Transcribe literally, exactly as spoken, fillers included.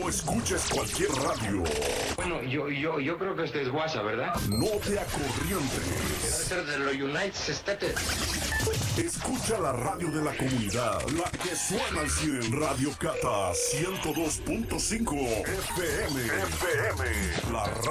No escuches cualquier radio. Bueno, yo, yo, yo creo que este es WhatsApp, ¿verdad? No te acorrientes. Debe ser de los United States. Escucha la radio de la comunidad, la que suena al cien. Radio Cata ciento dos punto cinco F M. F M. La radio